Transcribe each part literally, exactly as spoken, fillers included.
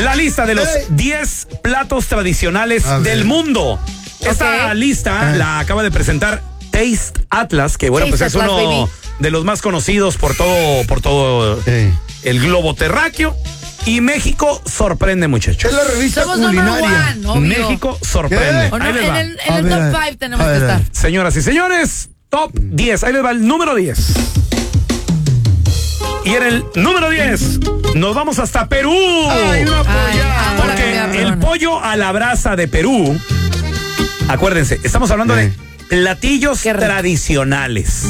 la lista de los diez platos tradicionales del mundo. Esta okay. lista la acaba de presentar Taste Atlas, que bueno, Taste pues es Atlas, uno baby. de los más conocidos por todo, por todo sí. el globo terráqueo. Y México sorprende, muchachos. Es la revista Somos culinaria. One, México sorprende. No, en el, en el top cinco tenemos que estar. Señoras y señores, top diez. Ahí les va el número diez. Y en el número diez nos vamos hasta Perú. Ay, una polla. Porque el pollo a la brasa de Perú, acuérdense, estamos hablando sí. de platillos tradicionales.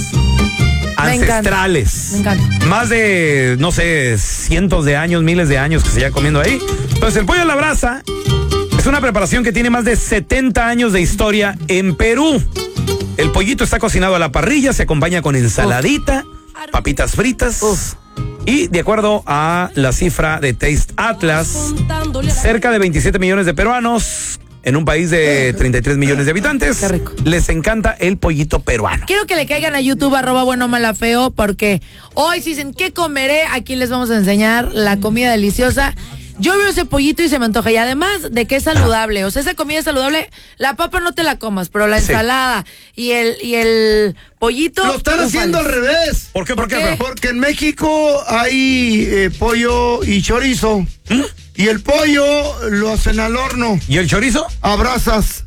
Me ancestrales. Me encanta. Me encanta. Más de, no sé, cientos de años, miles de años que se lleva comiendo ahí. Entonces, el pollo a la brasa es una preparación que tiene más de setenta años de historia en Perú. El pollito está cocinado a la parrilla, se acompaña con ensaladita, Uf. papitas fritas. Uf. Y de acuerdo a la cifra de Taste Atlas, cerca de veintisiete millones de peruanos en un país de treinta y tres millones de habitantes, les encanta el pollito peruano. Quiero que le caigan a YouTube, arroba bueno mala feo, porque hoy si dicen ¿qué comeré? Aquí les vamos a enseñar la comida deliciosa. Yo veo ese pollito y se me antoja. Y además de que es saludable, o sea, esa comida es saludable, la papa no te la comas, pero la ensalada sí. y el y el pollito... Lo están haciendo al revés. ¿Por qué? ¿Por, ¿Por qué? qué? Porque en México hay eh, pollo y chorizo. ¿Mm? Y el pollo lo hacen al horno. ¿Y el chorizo? A brasas.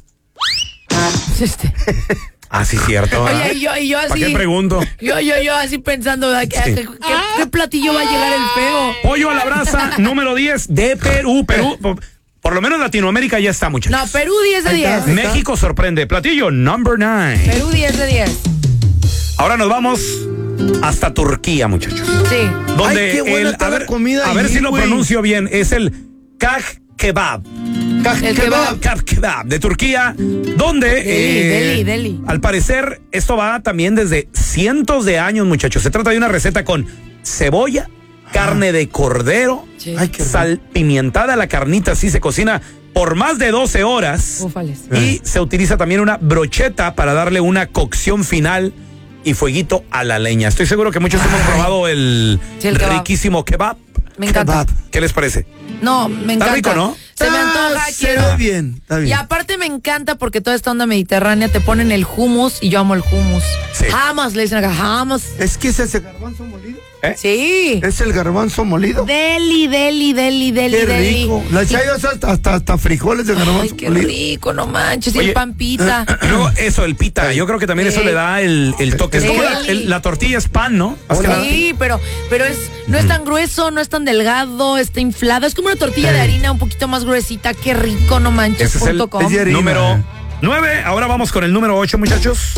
Este... Ah, sí, cierto. Oye, y yo, y yo así. ¿Para qué pregunto? Yo, yo, yo así pensando, ¿qué, sí. ¿qué, qué, ¿qué platillo va a llegar el feo? Pollo a la brasa, número diez de Perú. Perú, por, por lo menos Latinoamérica ya está, muchachos. No, Perú diez de diez. México sorprende. Platillo number nine. Perú diez de diez. Ahora nos vamos hasta Turquía, muchachos. Sí. Donde Ay, qué buena el, está a ver, la comida a ahí, ver si lo güey. pronuncio bien. Es el Kaj Kebab. El kebab. Kaj Kebab de Turquía, donde Deli, eh, deli, deli. al parecer esto va también desde cientos de años, muchachos. Se trata de una receta con cebolla, carne de cordero, Sí. Ay, qué sal pimientada. La carnita así se cocina por más de doce horas. Ufales. Y se utiliza también una brocheta para darle una cocción final y fueguito a la leña. Estoy seguro que muchos Ay. hemos probado el, sí, el kebab. riquísimo kebab. Me encanta. Kebab. ¿Qué les parece? No, me encanta. Está rico, ¿no? Se me antoja, ah, quiero. Se ve bien, está bien. Y aparte me encanta porque toda esta onda mediterránea te ponen el hummus y yo amo el hummus. Sí. Hummus, le dicen acá, hummus. Es que es ese garbanzo molido. ¿Eh? Sí. Es el garbanzo molido. Deli, deli, deli, deli, Qué deli. rico. La chayas hasta, hasta, hasta frijoles de garbanzo Ay, qué molido. rico, no manches. Y Oye, el pan pita. Luego, eso, el pita. Yo creo que también Sí. eso le da el, el toque. Es Sí. como la, el- la tortilla es pan, ¿no? Más que nada. Sí, pero, pero es, no es tan grueso, no es tan delgado, está inflado. Es como una tortilla de harina un poquito más gruesita. Qué rico, no manches. Ese es el punto com. es de harina. número nueve. Ahora vamos con el número ocho, muchachos.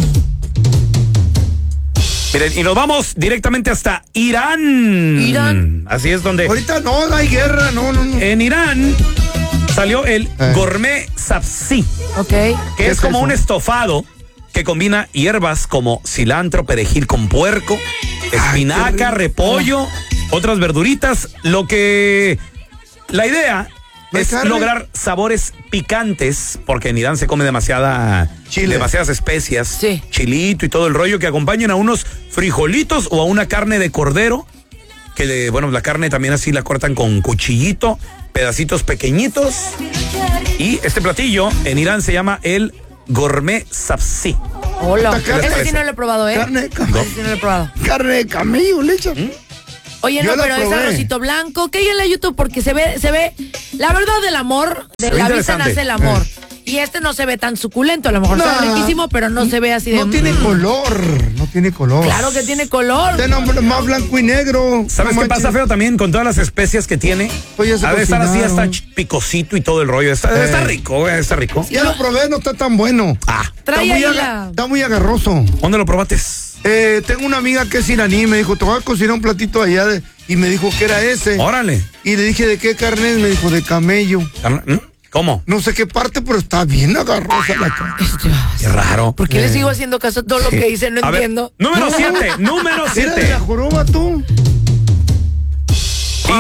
Miren, y nos vamos directamente hasta Irán. Irán. Así es donde... Ahorita no, no hay guerra, no, no, no. En Irán salió el Eh. gourmet sabzi, Ok. que ¿Qué es es como eso? un estofado que combina hierbas como cilantro, perejil con puerco, espinaca, rico. repollo, otras verduritas. Lo que... La idea ¿La es carne? lograr sabores picantes, porque en Irán se come demasiada... Chile. demasiadas especias, Sí. chilito y todo el rollo, que acompañen a unos frijolitos o a una carne de cordero, que de, bueno, la carne también así la cortan con cuchillito, pedacitos pequeñitos. Y este platillo en Irán se llama el gourmet sabzi. Hola. Esta carne- Ese sí no lo he probado, ¿eh? Carne de camello. Ese sí no lo he probado. Carne de camello, le echan. Oye, Yo no, la pero es probé. arrocito blanco. Que hay en la YouTube porque se ve, se ve, la verdad del amor, de ve la vista interesante. nace el amor. Y este no se ve tan suculento, a lo mejor está No. riquísimo, pero no se ve así de... No tiene mm. color, no tiene color. Claro que tiene color. Tiene más blanco y negro. ¿Sabes No qué manches. pasa, feo? También con todas las especias que tiene. Pues ya se A veces estar así cocinaron. hasta ch- picosito y todo el rollo. Está, Eh. está rico, güey, está rico. Ya lo probé, no está tan bueno. Ah, Trae está, muy ahí aga- la... está muy agarroso. ¿dónde lo probaste? Eh, tengo una amiga que es iraní, me dijo, te voy a cocinar un platito allá de... y me dijo que era ese. Órale. Y le dije, ¿de qué carne es? Me dijo, de camello. ¿Mm? ¿Cómo? No sé qué parte, pero está bien agarrosa la carne. Qué raro. ¿Por qué le sigo haciendo caso a todo lo que dice? No A ver, entiendo. número siete, número Era de siete. la joroba tú.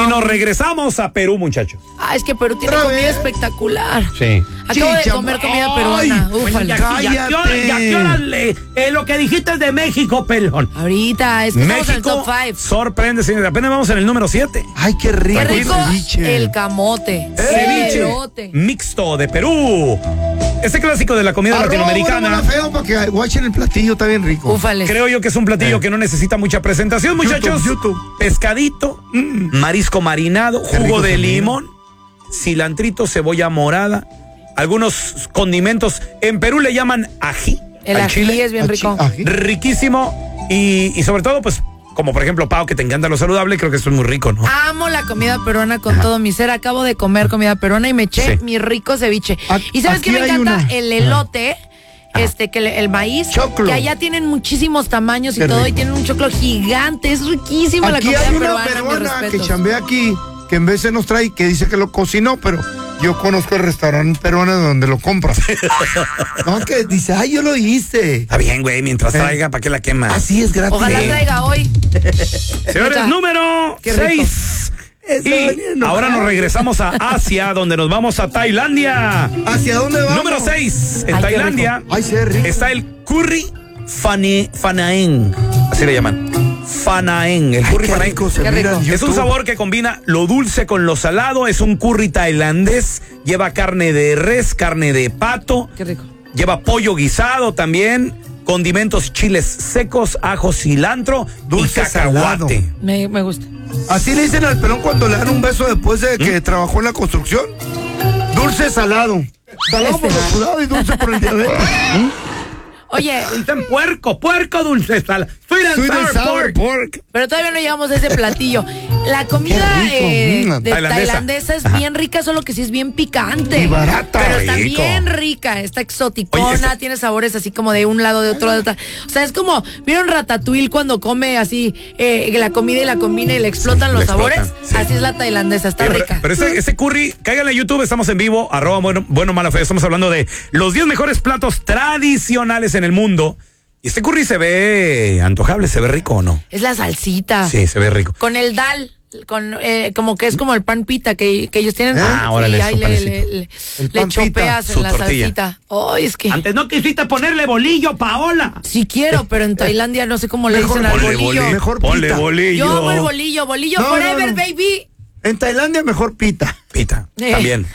Y nos regresamos a Perú, muchachos. Ah, es que Perú tiene Otra comida vez. espectacular. Sí. Acabo de Chicha, comer comida ay, peruana. bueno, Ufale. ya- Cállate. Ya que ahora le- eh, lo que dijiste es de México, pelón. Ahorita, es que estamos en el México top five. sorprende, señores. Apenas vamos en el número siete. Ay, qué rico. Qué rico ceviche. el camote. Ceviche Elote. mixto de Perú. Este clásico de la comida Arroba, latinoamericana. bueno, feo para que guachen el platillo, está bien rico. Ufales. Creo yo que es un platillo Eh. que no necesita mucha presentación, muchachos. YouTube, YouTube. Pescadito, mm, marisco marinado, Qué jugo rico de se mira. limón, cilantrito, cebolla morada, algunos condimentos. En Perú le llaman ají. El al ají chile. es bien Ají- rico. ají. Riquísimo. Y, y sobre todo, pues, como por ejemplo, Pau, que te encanta lo saludable, creo que esto es muy rico, ¿no? Amo la comida peruana con todo mi ser. Acabo de comer comida peruana y me eché Sí. mi rico ceviche. A- ¿Y sabes qué aquí me hay encanta? una. El elote. Este, que le- el maíz, Choclo. que allá tienen muchísimos tamaños y Qué todo, y rico. tienen un choclo gigante, es riquísima la Aquí comida hay una peruana, mis peruana que respetos. chambea aquí, que en vez se nos trae, que dice que lo cocinó, pero yo conozco el restaurante peruano donde lo compra. No, que dice, ay, yo lo hice. Está bien, güey, mientras traiga, ¿para qué la quema? Así es gratis. Ojalá traiga hoy. Señores, Neta. número Qué rico. seis. Eso, Y no. ahora nos regresamos a Asia, donde nos vamos a Tailandia. ¿Hacia dónde vamos? Número seis. En Ay, qué Tailandia Ay, se rico. está el curry fane, fanaeng. Así le llaman. Fanaeng. El curry Qué fanaeng. rico se Qué mira rico. en Es un YouTube. sabor que combina lo dulce con lo salado. Es un curry tailandés. Lleva carne de res, carne de pato. Qué rico. Lleva pollo guisado también. Condimentos, chiles secos, ajo, cilantro Dulce y cacahuate. salado. Me, me gusta. Así le dicen al pelón cuando le dan un beso después de ¿Mm? que trabajó en la construcción. Dulce salado. Salado por los sudados y dulce por el diabetes. Oye, Dicen puerco, puerco dulce, sal. Sweet and Sweet and sour sour pork. pork. pero todavía no llegamos a ese platillo. La comida Qué rico, eh, mm, de tailandesa. tailandesa, es bien rica, solo que sí es bien picante. Y barata. Pero está Rico. bien rica, está exoticona, Oye, está- tiene sabores así como de un lado, de otro, de otra. O sea, es como, ¿vieron Ratatouille cuando come así eh, la comida y la combina y le explotan Sí, los le sabores? explotan, sí. Así es la tailandesa, está Oye, pero, rica. pero ese, ese curry, cáiganle a YouTube, estamos en vivo, arroba bueno, bueno mala fe, estamos hablando de los diez mejores platos tradicionales en el mundo. Y este curry se ve antojable, se ve rico o no. Es la salsita. Sí, se ve rico. Con el dal, con eh, como que es como el pan pita que, que ellos tienen. Ah, órale, y su ahí le, panecito. le, le- El le pan pita, chopeas su en la tortilla. salsita. Ay, es que Antes no quisiste ponerle bolillo, Paola. sí quiero, pero en Tailandia no sé cómo le Mejor dicen al ponle bolillo. bolillo. Mejor ponle pita. bolillo. Yo amo el bolillo, bolillo No, forever, no, no. baby. En Tailandia mejor pita. Pita, Eh. también.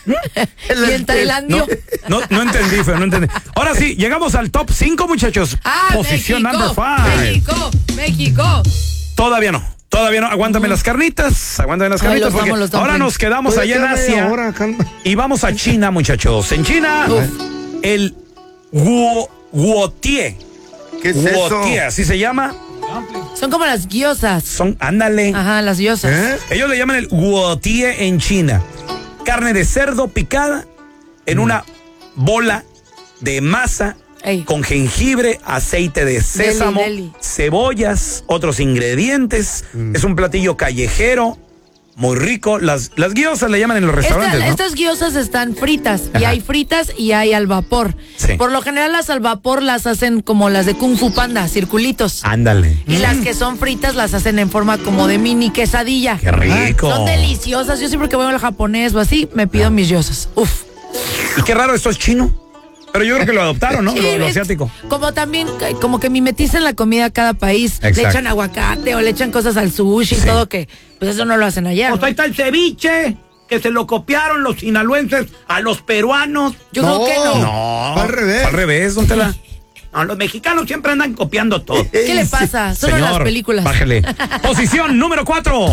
Y en Tailandia. No, no, no entendí, Fer, no entendí. Ahora sí, llegamos al top cinco, muchachos. Ah, Posición México, number five. México, México. Todavía no. Todavía no. Aguántame las carnitas. Aguántame las Ay, carnitas. los Porque amo, los ahora dumplings. nos quedamos Todavía allá en queda media Asia. hora, calma. Y vamos a China, muchachos. En China, Uf. el guo, guotie. ¿Qué es eso? Guotie, así se llama. Son como las guiosas. Son, ándale. Ajá, las guiosas. ¿Eh? Ellos le llaman el guotie en China. Carne de cerdo picada en una bola de masa Ey. con jengibre, aceite de sésamo, deli. cebollas, otros ingredientes. Es un platillo callejero, muy rico. Las, las guiosas le llaman en los restaurantes, Esta- ¿no? Estas guiosas están fritas y Ajá. hay fritas y hay al vapor. Sí. Por lo general las al vapor las hacen como las de Kung Fu Panda, circulitos. Ándale. Y las que son fritas las hacen en forma como de mini quesadilla. Qué rico. Son deliciosas. Yo siempre que voy al japonés o así, me pido mis guiosas. Uf. Y qué raro, esto es chino. Pero yo creo que lo adoptaron, ¿no? Sí, Lo, lo es asiático. Como también, eh, como que mimetizan la comida a cada país. Exacto. Le echan aguacate o le echan cosas al sushi Sí. y todo que, pues eso no lo hacen allá. Pues ¿no? ahí está el ceviche, que se lo copiaron los sinaloenses a los peruanos. Yo creo que no. No. Al revés. Al revés, ¿dónde la? No, los mexicanos siempre andan copiando todo. ¿Qué le pasa? Solo en las películas. Bájale. Posición número cuatro.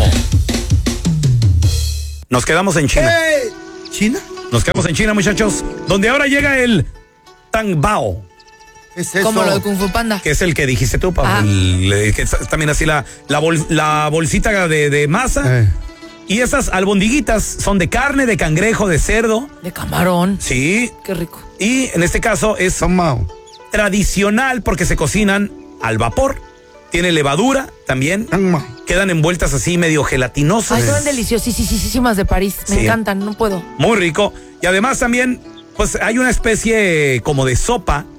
Nos quedamos en China. ¡Eh! ¿China? Nos quedamos en China, muchachos. Donde ahora llega el Tangbao, ¿Qué es eso? Como lo de Kung Fu Panda. que es el que dijiste tú, Pablo. Ah. El- el- que es también así la, la, bol- la bolsita de, de masa. Eh. Y esas albondiguitas son de carne, de cangrejo, de cerdo. De camarón. Sí. Qué rico. Y en este caso es Son mao. tradicional porque se cocinan al vapor. Tiene levadura también. Son mao. Quedan envueltas así medio gelatinosas. Ay, son deliciosísimas de París. Me Sí. encantan, no puedo. Muy rico. Y además también, pues hay una especie como de sopa